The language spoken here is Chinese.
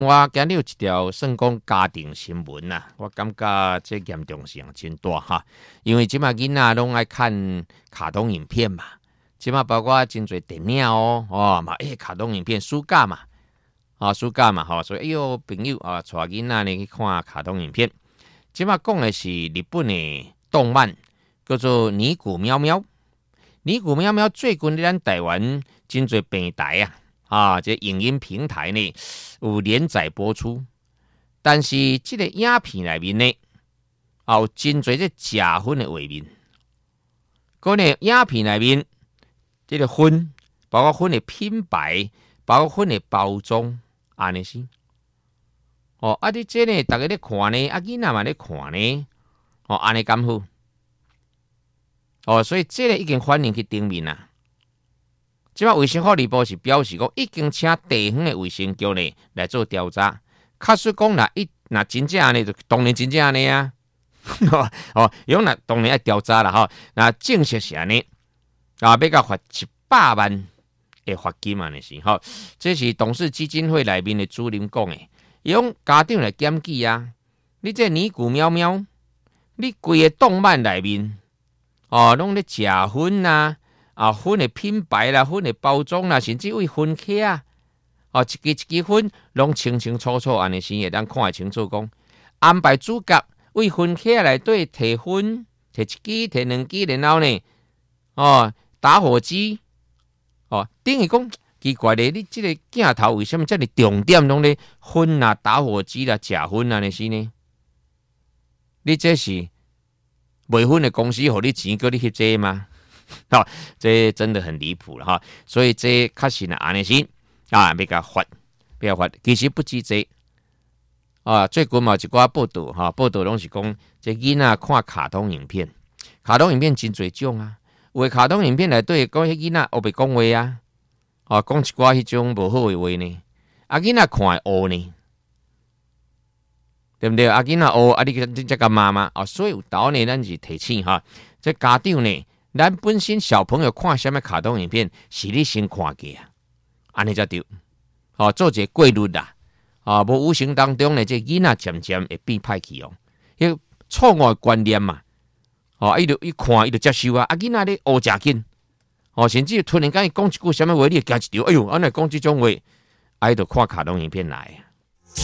我今日有一条算讲家庭新闻啦，我感觉这严重性真大哈，因为即马囡仔拢爱看卡通影片嘛，即马包括真侪电影嘛，卡通影片暑假嘛，暑假嘛所以朋友带囡仔呢去看卡通影片。即马讲的是日本的动漫，叫做尼古喵喵。尼古喵喵最近咱台湾真侪平台这影音平台呢有连载播出，但是这个影片内面呢，有真侪这假婚的画面。嗰呢影片内面，这个婚，包括婚的品牌，包括婚的包装，安尼是。你这呢，大家咧看呢，囡仔嘛咧看呢，安尼咁好。所以这个已经反映去顶面啦。即摆卫生福利部是表示讲，已经请地方的卫生局呢来做调查。假使讲那真正安尼，就当然真正安尼啊。用那当然要调查啦那正式是安尼要甲罚100万的罚金安尼是这是董事基金会内面的主任讲的。用家长来检举你这尼古喵喵，你规个动漫内面拢咧假婚婚的品牌啦，婚的包装啦，甚至为婚客一支婚拢清清楚楚，安尼先会当看得清楚讲，安排主角为婚客内底摕婚，摕一支，摕两支，然后呢，打火机，等于讲奇怪咧，你这个镜头为什么这么重点拢咧婚啦、打火机啦、假婚安尼是呢？你这是卖婚的公司，互你钱叫你去这吗？这真的很离谱了所以这确实呢，安尼是要甲罚，要罚。其实不止这最近嘛有一寡报道报道拢是讲，这囡仔看卡通影片，卡通影片真侪种有的卡通影片内底讲迄囡仔学袂讲话讲一寡迄种无好的话呢，囡仔看会学呢，对不对？囡仔学你这个妈妈所以有道呢，咱是提醒这家长呢。咱本身小朋友看什么卡通影片，是你先看过安尼才对。做一个规律啦。无无形当中呢，这囡仔渐渐会变歹去迄错误的观念嘛。伊看伊就接受囡仔咧学真紧。甚至突然间伊讲一句什么话，你会惊一跳，哎呦，安尼讲这种话，伊就看卡通影片来